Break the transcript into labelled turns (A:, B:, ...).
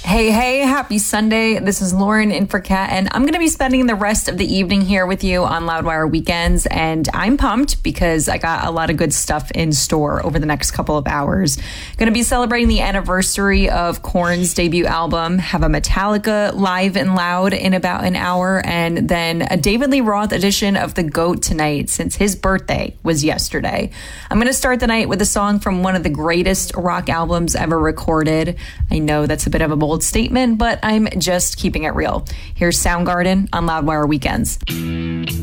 A: Hey, happy Sunday. This is Lauren in for Kat, and I'm going to be spending the rest of the evening here with you on Loudwire Weekends, and I'm pumped because I got a lot of good stuff in store over the next couple of hours. Going to be celebrating the anniversary of Korn's debut album, have a Metallica Live and Loud in about an hour, and then a David Lee Roth edition of The GOAT tonight since his birthday was yesterday. I'm going to start the night with a song from one of the greatest rock albums ever recorded. I know that's a bit of a bold statement, but I'm just keeping it real. Here's Soundgarden on Loudwire Weekends.